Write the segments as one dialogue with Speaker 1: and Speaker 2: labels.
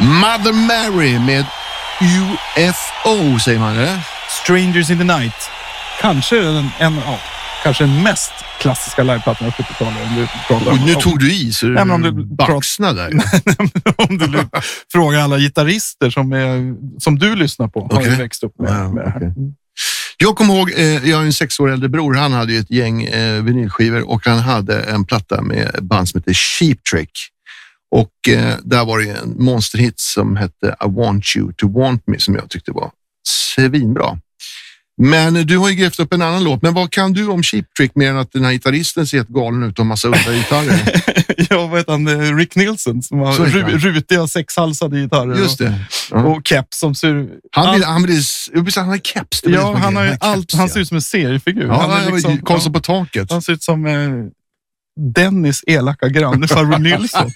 Speaker 1: Mother Mary med UFO, säger man det?
Speaker 2: Strangers in the Night. Kanske den mest klassiska liveplattan av 70-talet. Om du pratar om,
Speaker 1: nu tog du i så du baxnade där.
Speaker 2: Om du frågar alla gitarrister som du lyssnar på, har ju växt upp med.
Speaker 1: Okay. Jag kommer ihåg, jag har en 6 år äldre bror, han hade ju ett gäng vinylskivor och han hade en platta med band som heter Cheap Trick. Och där var det en monsterhit som hette I Want You To Want Me som jag tyckte var svinbra. Men du har ju grävt upp en annan låt. Men vad kan du om Cheap Trick mer än att den här gitarristen ser helt galen ut och massa udda gitarrer?
Speaker 2: Jag vet han Rick Nielsen som har rutiga 6-halsade gitarrer.
Speaker 1: Just det.
Speaker 2: Och keps som ser...
Speaker 1: Han har keps.
Speaker 2: Ja, han har ju allt. Han ser ut som en seriefigur.
Speaker 1: Ja, han är liksom, Karlsson på taket.
Speaker 2: Han ser ut som Dennis elaka granne farbror Nilsson.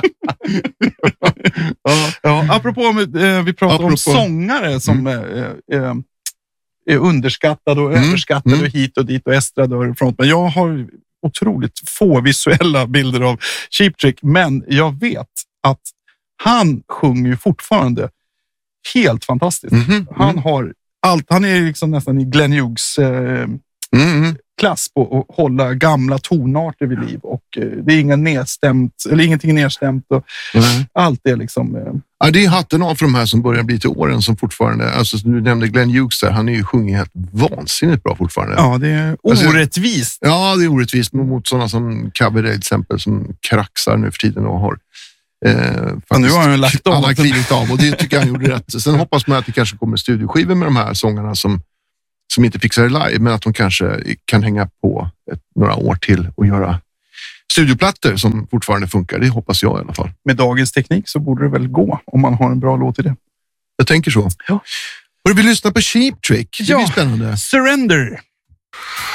Speaker 2: Apropå vi pratar om sångare som är underskattade och överskattade och hit och dit och estradör front. Men jag har otroligt få visuella bilder av Cheap Trick, men jag vet att han sjunger ju fortfarande helt fantastiskt. Han har allt, han är liksom nästan i Glenn Hughes klass på att hålla gamla tonarter vid liv och det är ingenting nedstämt och allt är liksom...
Speaker 1: Ja, det är hatten av för de här som börjar bli till åren som fortfarande, alltså du nämnde Glenn Hughes där, han är ju sjungit helt vansinnigt bra fortfarande.
Speaker 2: Ja, det är orättvist.
Speaker 1: Ja, det är orättvist mot sådana som Coverdale till exempel som kraxar nu för tiden och har
Speaker 2: nu har han lagt av.
Speaker 1: Han har klivit av och det tycker jag han gjorde rätt. Sen hoppas man att det kanske kommer studioskivor med de här sångarna som inte fixar det live, men att de kanske kan hänga på några år till och göra studioplattor som fortfarande funkar. Det hoppas jag i alla fall.
Speaker 2: Med dagens teknik så borde det väl gå om man har en bra låt i det.
Speaker 1: Jag tänker så.
Speaker 2: Ja.
Speaker 1: Och du vill lyssna på Cheap Trick? Det blir spännande.
Speaker 2: Surrender.